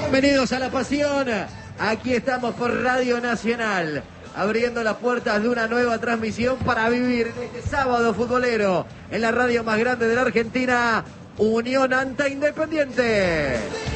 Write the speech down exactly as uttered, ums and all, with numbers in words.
Bienvenidos a La Pasión. Aquí estamos por Radio Nacional, abriendo las puertas de una nueva transmisión para vivir este sábado futbolero en la radio más grande de la Argentina, Unión ante Independiente.